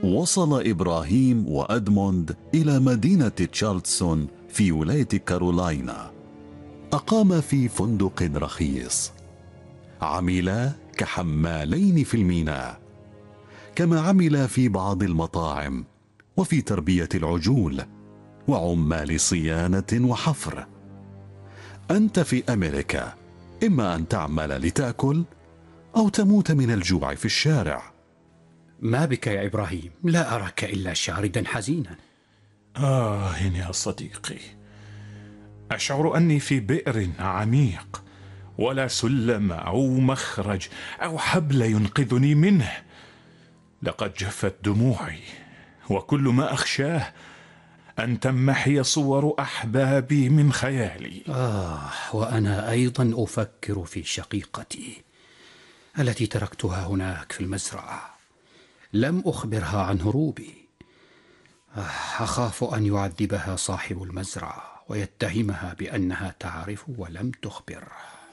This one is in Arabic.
وصل إبراهيم وأدموند إلى مدينة تشارلستون في ولاية كارولاينا. أقام في فندق رخيص، عملا كحمالين في الميناء، كما عمل في بعض المطاعم وفي تربية العجول وعمال صيانة وحفر. أنت في أمريكا إما أن تعمل لتأكل أو تموت من الجوع في الشارع. ما بك يا إبراهيم؟ لا أراك إلا شاردا حزينا. يا صديقي، أشعر أني في بئر عميق، ولا سلم أو مخرج أو حبل ينقذني منه. لقد جفت دموعي، وكل ما أخشاه أن تمحي صور أحبابي من خيالي. وأنا أيضا أفكر في شقيقتي التي تركتها هناك في المزرعة. لم أخبرها عن هروبي. أخاف أن يعذبها صاحب المزرعة ويتهمها بأنها تعرف ولم تخبره.